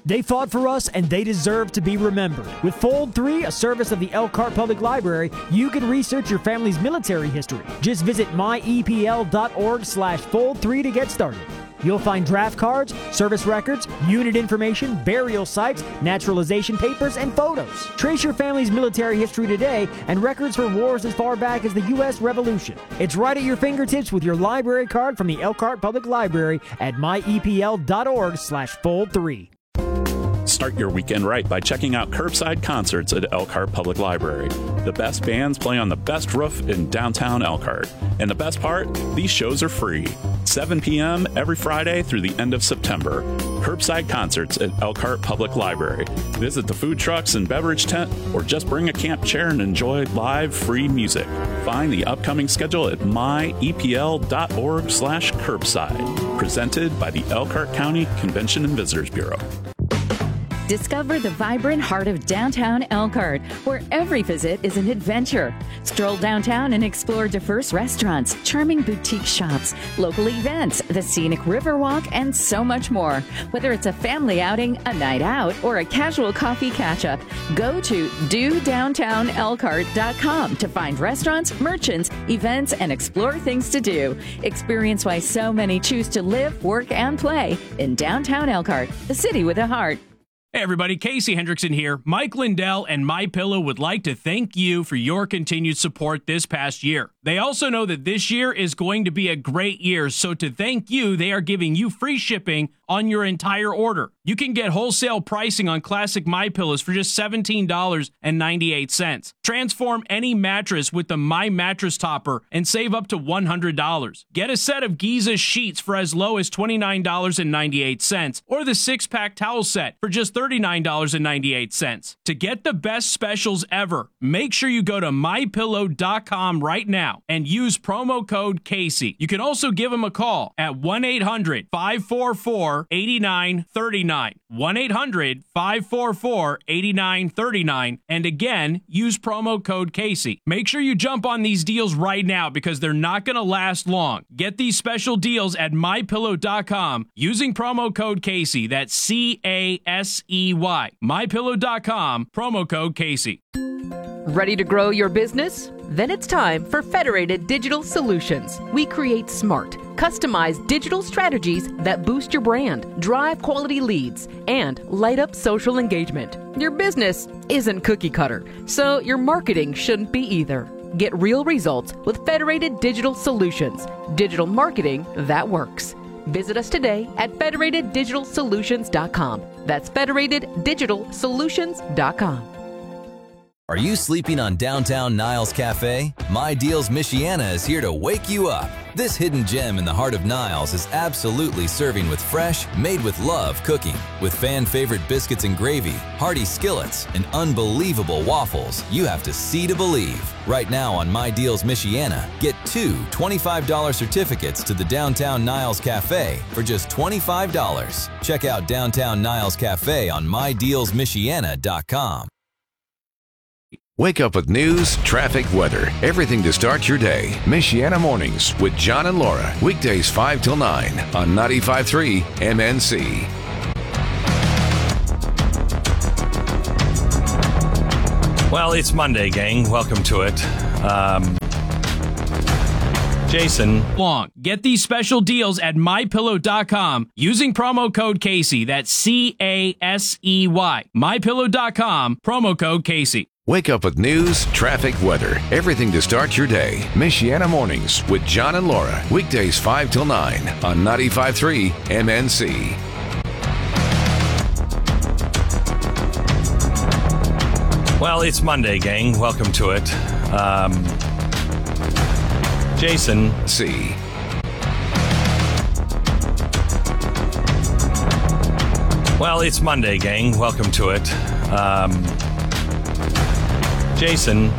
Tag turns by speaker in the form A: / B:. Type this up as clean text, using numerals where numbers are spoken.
A: They fought for us, and they deserve to be remembered. With Fold 3, a service of the Elkhart Public Library, you can research your family's military history. Just visit myepl.org/Fold3 to get started. You'll find draft cards, service records, unit information, burial sites, naturalization papers, and photos. Trace your family's military history today and records for wars as far back as the U.S. Revolution. It's right at your fingertips with your library card from the Elkhart Public Library at myepl.org/Fold3.
B: Start your weekend right by checking out Curbside Concerts at Elkhart Public Library. The best bands play on the best roof in downtown Elkhart. And the best part, these shows are free. 7 p.m. every Friday through the end of September. Curbside Concerts at Elkhart Public Library. Visit the food trucks and beverage tent, or just bring a camp chair and enjoy live free music. Find the upcoming schedule at myepl.org/curbside. Presented by the Elkhart County Convention and Visitors Bureau.
C: Discover the vibrant heart of downtown Elkhart, where every visit is an adventure. Stroll downtown and explore diverse restaurants, charming boutique shops, local events, the scenic Riverwalk, and so much more. Whether it's a family outing, a night out, or a casual coffee catch-up, go to dodowntownelkhart.com to find restaurants, merchants, events, and explore things to do. Experience why so many choose to live, work, and play in downtown Elkhart, the city with a heart.
D: Hey everybody, Casey Hendrickson here. Mike Lindell and MyPillow would like to thank you for your continued support this past year. They also know that this year is going to be a great year, so to thank you, they are giving you free shipping on your entire order. You can get wholesale pricing on classic MyPillows for just $17.98. Transform any mattress with the My Mattress Topper and save up to $100. Get a set of Giza sheets for as low as $29.98, or the 6-pack towel set for just $39.98. To get the best specials ever, make sure you go to MyPillow.com right now and use promo code Casey. You can also give them a call at 1-800-544-8939. 1-800-544-8939. And again, use promo code Casey. Make sure you jump on these deals right now because they're not going to last long. Get these special deals at MyPillow.com using promo code Casey. That's C-A-S-E-Y. MyPillow.com, promo code Casey.
E: Ready to grow your business? Then it's time for Federated Digital Solutions. We create smart, customized digital strategies that boost your brand, drive quality leads, and light up social engagement. Your business isn't cookie cutter, so your marketing shouldn't be either. Get real results with Federated Digital Solutions. Digital marketing that works. Visit us today at federateddigitalsolutions.com. That's federateddigitalsolutions.com.
F: Are you sleeping on downtown Niles Cafe? My Deals Michiana is here to wake you up. This hidden gem in the heart of Niles is absolutely serving with fresh, made with love cooking. With fan-favorite biscuits and gravy, hearty skillets, and unbelievable waffles, you have to see to believe. Right now on My Deals Michiana, get 2 $25 certificates to the Downtown Niles Cafe for just $25. Check out Downtown Niles Cafe on MyDealsMichiana.com.
G: Wake up with news, traffic, weather, everything to start your day. Michiana Mornings with John and Laura. Weekdays 5 till 9 on 95.3 MNC.
H: Well, it's Monday, gang. Welcome to it. Jason.
D: Long. Get these special deals at MyPillow.com using promo code Casey. That's C-A-S-E-Y. MyPillow.com, promo code Casey.
G: Wake up with news, traffic, weather, everything to start your day. Michiana Mornings with John and Laura. Weekdays 5 till 9 on 95.3 MNC.
H: Well, it's Monday, gang. Welcome to it. Jason.
G: C.
H: Well, it's Monday, gang. Welcome to it. Jason.